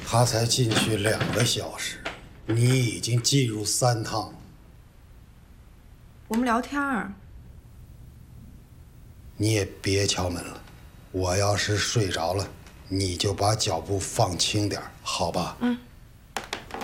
他才进去2个小时，你已经进入3趟。 我们聊天儿。 你也别敲门了，我要是睡着了，你就把脚步放轻点，好吧？ 嗯。